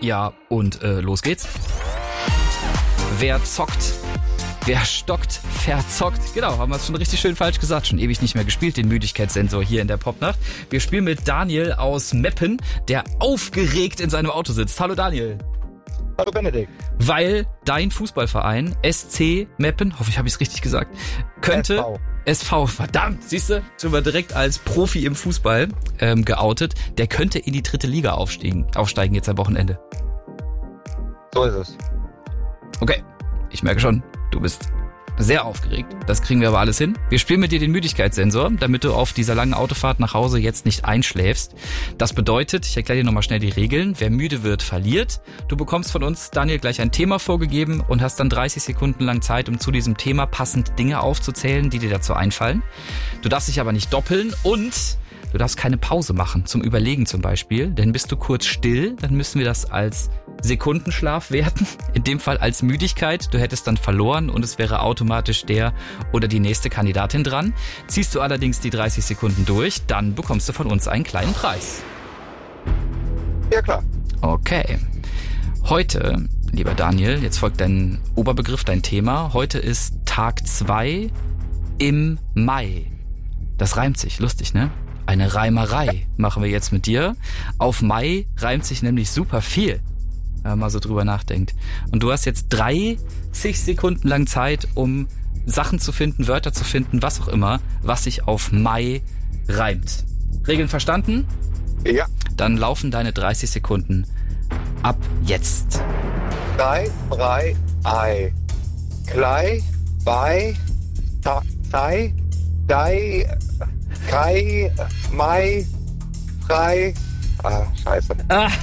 Ja, und los geht's. Wer zockt? Wer stockt, verzockt. Genau, haben wir es schon richtig schön falsch gesagt. Schon ewig nicht mehr gespielt, den Müdigkeitssensor hier in der Popnacht. Wir spielen mit Daniel aus Meppen, der aufgeregt in seinem Auto sitzt. Hallo Daniel. Hallo Benedikt. Weil dein Fußballverein SC Meppen, hoffe ich habe es richtig gesagt, könnte... SV, verdammt, siehst du, sind wir direkt als Profi im Fußball geoutet. Der könnte in die 3. Liga aufsteigen jetzt am Wochenende. So ist es. Okay, ich merke schon, du bist sehr aufgeregt. Das kriegen wir aber alles hin. Wir spielen mit dir den Müdigkeitssensor, damit du auf dieser langen Autofahrt nach Hause jetzt nicht einschläfst. Das bedeutet, ich erkläre dir nochmal schnell die Regeln. Wer müde wird, verliert. Du bekommst von uns, Daniel, gleich ein Thema vorgegeben und hast dann 30 Sekunden lang Zeit, um zu diesem Thema passend Dinge aufzuzählen, die dir dazu einfallen. Du darfst dich aber nicht doppeln und du darfst keine Pause machen, zum Überlegen zum Beispiel. Denn bist du kurz still, dann müssen wir das als Sekundenschlaf werten. In dem Fall als Müdigkeit. Du hättest dann verloren und es wäre automatisch der oder die nächste Kandidatin dran. Ziehst du allerdings die 30 Sekunden durch, dann bekommst du von uns einen kleinen Preis. Ja, klar. Okay. Heute, lieber Daniel, jetzt folgt dein Oberbegriff, dein Thema. Heute ist Tag 2 im Mai. Das reimt sich, lustig, ne? Eine Reimerei machen wir jetzt mit dir. Auf Mai reimt sich nämlich super viel, wenn man mal so drüber nachdenkt. Und du hast jetzt 30 Sekunden lang Zeit, um Sachen zu finden, Wörter zu finden, was auch immer, was sich auf Mai reimt. Regeln verstanden? Ja. Dann laufen deine 30 Sekunden ab jetzt. 3, Ei. Klei, bei, sei, dei, kai, mai, frei. Scheiße.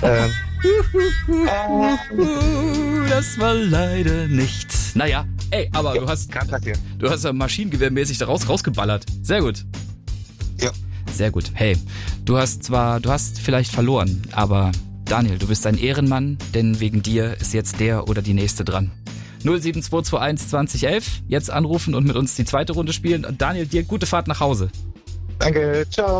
Das war leider nichts. Naja, aber ja, du hast ja maschinengewehrmäßig da rausgeballert. Sehr gut. Ja. Sehr gut. Hey, du hast vielleicht verloren, aber Daniel, du bist ein Ehrenmann, denn wegen dir ist jetzt der oder die nächste dran. 07221 2011, jetzt anrufen und mit uns die zweite Runde spielen. Und Daniel, dir gute Fahrt nach Hause. Danke, ciao.